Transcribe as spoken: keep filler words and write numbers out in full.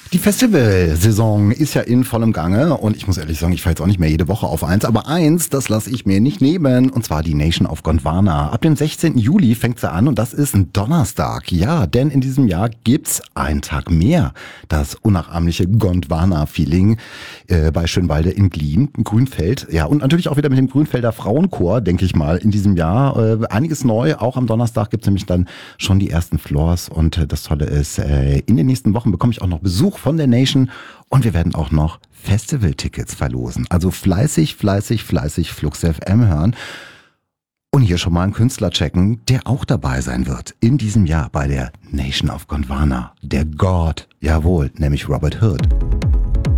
Die Festivalsaison ist ja in vollem Gange und ich muss ehrlich sagen, ich fahre jetzt auch nicht mehr jede Woche auf eins, aber eins, das lasse ich mir nicht nehmen, und zwar die Nation of Gondwana. Ab dem sechzehnten Juli fängt sie an und das ist ein Donnerstag. Ja, denn in diesem Jahr gibt's einen Tag mehr. Das unnachahmliche Gondwana-Feeling äh, bei Schönwalde in Glien, Grünfeld. Ja, und natürlich auch wieder mit dem Grünfelder Frauenchor, denke ich mal, in diesem Jahr. Äh, einiges neu, auch am Donnerstag gibt's nämlich dann schon die ersten Floors und äh, das Tolle ist, äh, in den nächsten Wochen bekomme ich auch noch Besuch von der Nation und wir werden auch noch Festival-Tickets verlosen. Also fleißig, fleißig, fleißig Flux F M hören und hier schon mal einen Künstler checken, der auch dabei sein wird in diesem Jahr bei der Nation of Gondwana. Der God, jawohl, nämlich Robert Hood.